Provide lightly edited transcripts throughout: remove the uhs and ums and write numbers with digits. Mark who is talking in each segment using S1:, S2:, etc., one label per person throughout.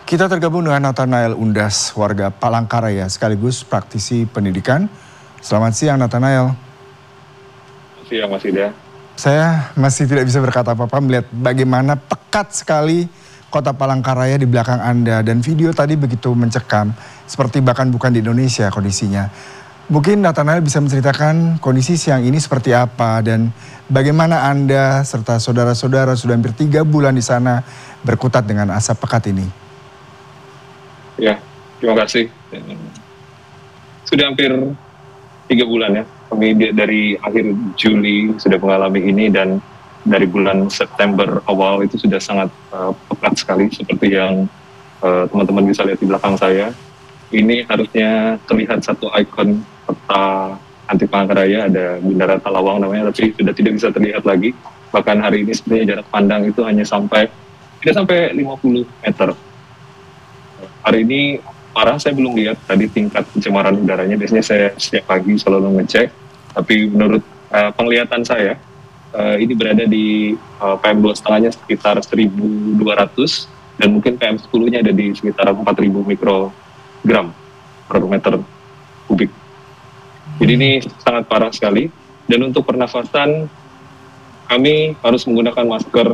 S1: Kita tergabung dengan Nathanael Undas, warga Palangkaraya sekaligus praktisi pendidikan. Selamat siang Nathanael.
S2: Siang Mas Ida.
S1: Saya masih tidak bisa berkata apa-apa melihat bagaimana pekat sekali kota Palangkaraya di belakang Anda. Dan video tadi begitu mencekam, seperti bahkan bukan di Indonesia kondisinya. Mungkin Nathanael bisa menceritakan kondisi siang ini seperti apa dan bagaimana Anda serta saudara-saudara sudah hampir 3 bulan di sana berkutat dengan asap pekat ini.
S2: Ya, terima kasih. Sudah hampir 3 bulan ya. Kami dari akhir Juli sudah mengalami ini dan dari bulan September awal itu sudah sangat pekat sekali seperti yang teman-teman bisa lihat di belakang saya. Ini harusnya terlihat satu ikon peta anti Palangkaraya, ada Bendera Talawang namanya, tapi sudah tidak bisa terlihat lagi. Bahkan hari ini sebenarnya jarak pandang itu hanya tidak sampai 50 meter. Hari ini parah, saya belum lihat tadi tingkat pencemaran udaranya. Biasanya saya setiap pagi selalu ngecek, tapi menurut penglihatan saya ini berada di PM 2,5-nya sekitar 1.200 dan mungkin PM 10-nya ada di sekitar 4.000 mikrogram per meter kubik. Jadi ini sangat parah sekali. Dan untuk pernafasan kami harus menggunakan masker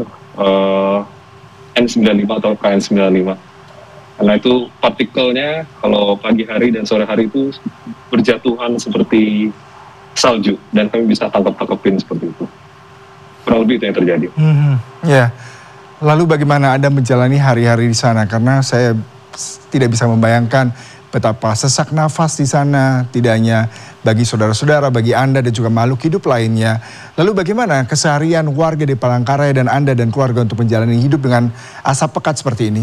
S2: N95 atau KN95. Karena itu partikelnya kalau pagi hari dan sore hari itu berjatuhan seperti salju dan kami bisa tangkap-tangkapin seperti itu. Kurang lebih itu yang terjadi.
S1: Ya, lalu bagaimana Anda menjalani hari-hari di sana? Karena saya tidak bisa membayangkan betapa sesak nafas di sana, tidak hanya bagi saudara-saudara, bagi Anda dan juga makhluk hidup lainnya. Lalu bagaimana keseharian warga di Palangkaraya dan Anda dan keluarga untuk menjalani hidup dengan asap pekat seperti ini?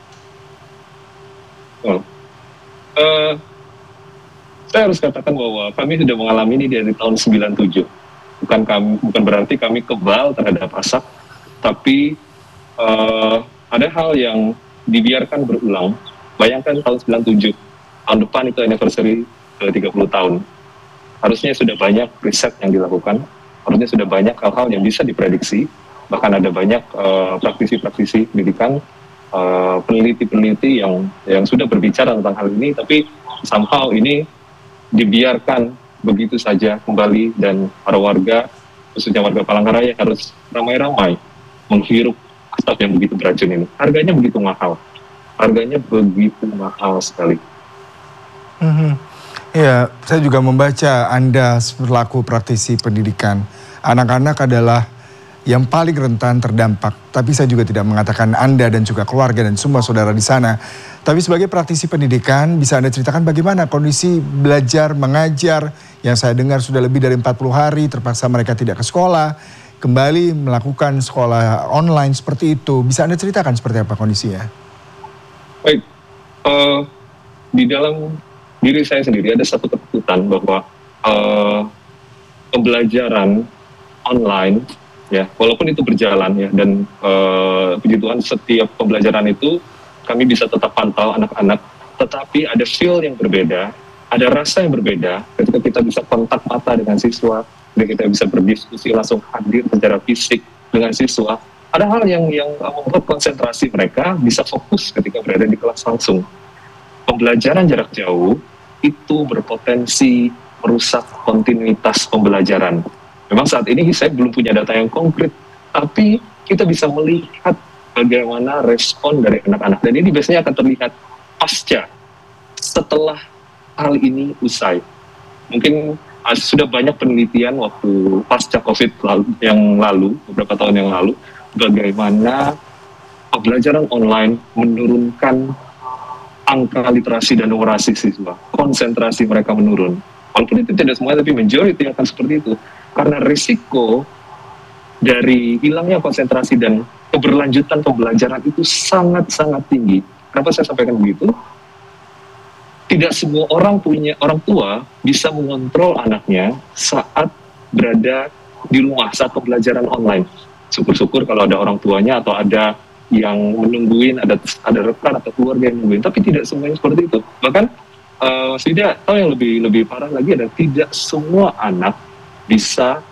S2: Saya harus katakan bahwa kami sudah mengalami ini dari tahun 97. Bukan berarti kami kebal terhadap asap, tapi ada hal yang dibiarkan berulang. Bayangkan tahun 97, tahun depan itu anniversary ke 30 tahun. Harusnya sudah banyak riset yang dilakukan, harusnya sudah banyak hal-hal yang bisa diprediksi, bahkan ada banyak praktisi-praktisi pendidikan, peneliti-peneliti yang sudah berbicara tentang hal ini, tapi somehow ini dibiarkan begitu saja kembali dan para warga, khususnya warga Palangkaraya harus ramai-ramai menghirup asap yang begitu beracun ini. Harganya begitu mahal sekali.
S1: Ya, saya juga membaca Anda selaku praktisi pendidikan. Anak-anak adalah yang paling rentan terdampak. Tapi saya juga tidak mengatakan Anda dan juga keluarga dan semua saudara di sana. Tapi sebagai praktisi pendidikan, bisa Anda ceritakan bagaimana kondisi belajar, mengajar yang saya dengar sudah lebih dari 40 hari, terpaksa mereka tidak ke sekolah, kembali melakukan sekolah online seperti itu. Bisa Anda ceritakan seperti apa kondisinya?
S2: Baik, di dalam diri saya sendiri ada satu ketakutan bahwa pembelajaran online, ya, walaupun itu berjalan ya, dan puji Tuhan setiap pembelajaran itu kami bisa tetap pantau anak-anak, tetapi ada feel yang berbeda, ada rasa yang berbeda ketika kita bisa kontak mata dengan siswa, ketika kita bisa berdiskusi langsung hadir secara fisik dengan siswa. Ada hal yang membuat konsentrasi mereka bisa fokus ketika berada di kelas langsung. Pembelajaran jarak jauh itu berpotensi merusak kontinuitas pembelajaran. Memang saat ini saya belum punya data yang konkret, tapi kita bisa melihat bagaimana respon dari anak-anak. Dan ini biasanya akan terlihat pasca, setelah hal ini usai. Mungkin sudah banyak penelitian waktu pasca COVID beberapa tahun yang lalu, bagaimana pembelajaran online menurunkan angka literasi dan numerasi siswa. Konsentrasi mereka menurun. Walaupun itu tidak semua, tapi majority akan seperti itu. Karena risiko dari hilangnya konsentrasi dan keberlanjutan pembelajaran itu sangat-sangat tinggi. Kenapa saya sampaikan begitu? Tidak semua orang tua bisa mengontrol anaknya saat berada di rumah, saat pembelajaran online. Syukur-syukur kalau ada orang tuanya atau ada yang menungguin, ada rekan atau keluarga yang menungguin. Tapi tidak semuanya seperti itu. Bahkan tidak tahu yang lebih parah lagi adalah tidak semua anak bisa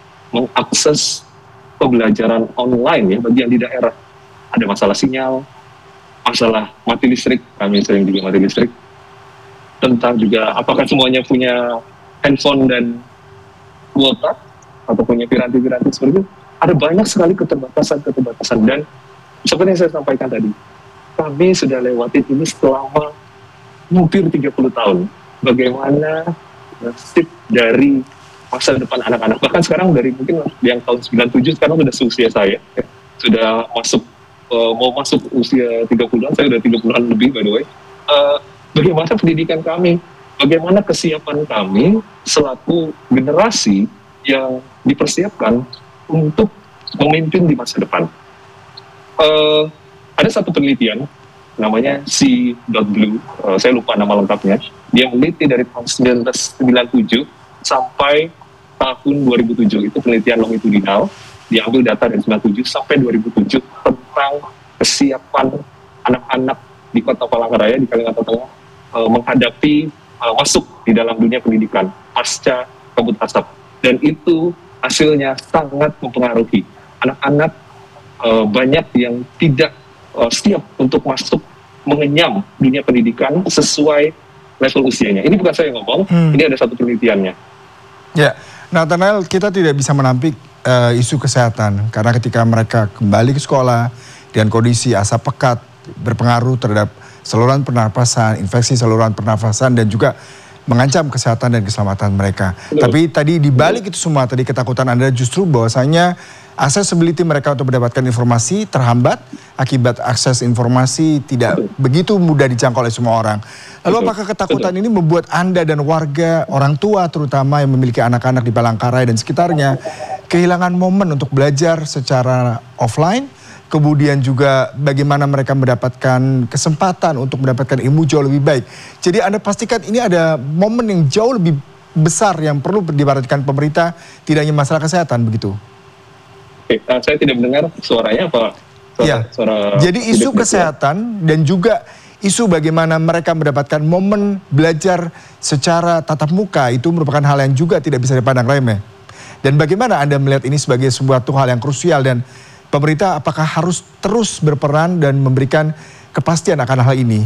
S2: mengakses pembelajaran online ya bagi yang di daerah. Ada masalah sinyal, masalah mati listrik, kami sering juga mati listrik, tentang juga apakah semuanya punya handphone dan kuota atau punya piranti-piranti seperti itu. Ada banyak sekali keterbatasan dan seperti yang saya sampaikan tadi, kami sudah lewatin ini selama hampir 30 tahun. Bagaimana nasib dari masa depan anak-anak, bahkan sekarang dari mungkin yang tahun 97 sekarang sudah seusia saya, sudah masuk mau masuk usia 30-an, saya sudah 30-an lebih by the way. Bagaimana pendidikan kami, bagaimana kesiapan kami selaku generasi yang dipersiapkan untuk memimpin di masa depan. Ada satu penelitian namanya C.Blue, saya lupa nama lengkapnya, dia meneliti dari tahun 1997 sampai tahun 2007, itu penelitian longitudinal, diambil data dari 97 sampai 2007 tentang kesiapan anak-anak di Kota Palangkaraya, di Kalimantan Tengah, menghadapi masuk di dalam dunia pendidikan pasca kabut asap. Dan itu hasilnya sangat mempengaruhi. Anak-anak banyak yang tidak siap untuk masuk mengenyam dunia pendidikan sesuai level usianya. Ini bukan saya ngomong, ini ada satu penelitiannya.
S1: Ya, Nathanael, kita tidak bisa menampik isu kesehatan karena ketika mereka kembali ke sekolah dengan kondisi asap pekat berpengaruh terhadap saluran pernapasan, infeksi saluran pernapasan dan juga mengancam kesehatan dan keselamatan mereka. Tapi tadi di balik itu semua, tadi ketakutan Anda justru bahwasanya accessibility mereka untuk mendapatkan informasi terhambat akibat akses informasi tidak begitu mudah dijangkau oleh semua orang. Lalu apakah ketakutan ini membuat Anda dan warga, orang tua terutama yang memiliki anak-anak di Palangkaraya dan sekitarnya kehilangan momen untuk belajar secara offline? Kemudian juga bagaimana mereka mendapatkan kesempatan untuk mendapatkan ilmu jauh lebih baik. Jadi Anda pastikan ini ada momen yang jauh lebih besar yang perlu diperhatikan pemerintah, tidak hanya masalah kesehatan begitu.
S2: Oke, saya tidak mendengar suaranya apa? Suara
S1: jadi isu kesehatan dan juga isu bagaimana mereka mendapatkan momen belajar secara tatap muka itu merupakan hal yang juga tidak bisa dipandang remeh. Dan bagaimana Anda melihat ini sebagai sebuah hal yang krusial dan pemerintah apakah harus terus berperan dan memberikan kepastian akan hal ini?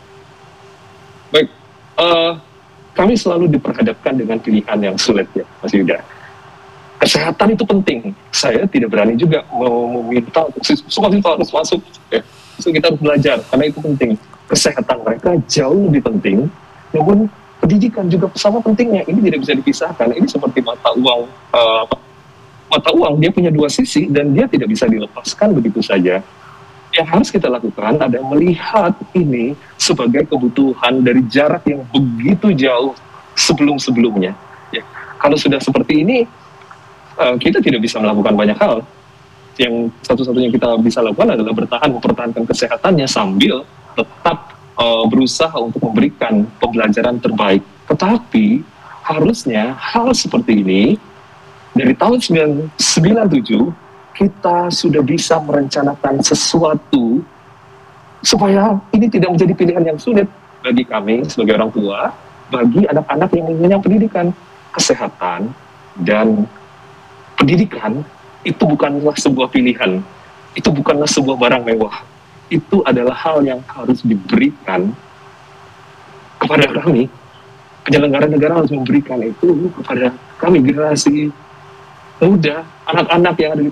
S2: Baik, kami selalu diperhadapkan dengan pilihan yang sulit ya, Mas Yuda. Kesehatan itu penting. Saya tidak berani juga meminta semua siswa harus masuk. Ya. So, kita harus belajar karena itu penting. Kesehatan mereka jauh lebih penting. Namun pendidikan juga sama pentingnya. Ini tidak bisa dipisahkan. Ini seperti mata uang. Mata uang dia punya dua sisi dan dia tidak bisa dilepaskan begitu saja. Yang harus kita lakukan adalah melihat ini sebagai kebutuhan dari jarak yang begitu jauh sebelum-sebelumnya. Ya. Kalau sudah seperti ini, kita tidak bisa melakukan banyak hal. Yang satu-satunya kita bisa lakukan adalah mempertahankan kesehatannya sambil tetap berusaha untuk memberikan pembelajaran terbaik. Tetapi harusnya hal seperti ini dari tahun 1997 kita sudah bisa merencanakan sesuatu supaya ini tidak menjadi pilihan yang sulit bagi kami sebagai orang tua, bagi anak-anak yang mengenyam pendidikan. Kesehatan dan pendidikan itu bukanlah sebuah pilihan, itu bukanlah sebuah barang mewah, itu adalah hal yang harus diberikan kepada kami. Penyelenggara negara harus memberikan itu kepada kami, generasi muda, anak-anak yang ada di